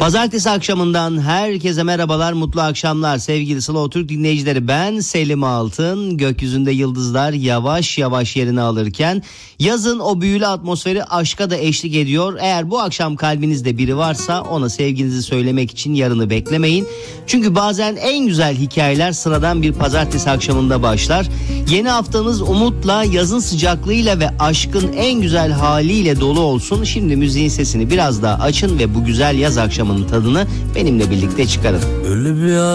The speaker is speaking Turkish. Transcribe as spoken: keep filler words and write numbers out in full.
Pazartesi akşamından herkese merhabalar, mutlu akşamlar sevgili Slow Türk dinleyicileri. Ben Selim Altın. Gökyüzünde yıldızlar yavaş yavaş yerini alırken yazın o büyülü atmosferi aşka da eşlik ediyor. Eğer bu akşam kalbinizde biri varsa ona sevginizi söylemek için yarını beklemeyin. Çünkü bazen en güzel hikayeler sıradan bir pazartesi akşamında başlar. Yeni haftanız umutla, yazın sıcaklığıyla ve aşkın en güzel haliyle dolu olsun. Şimdi müziğin sesini biraz daha açın ve bu güzel yaz akşamının tadını benimle birlikte çıkarın. Öyle bir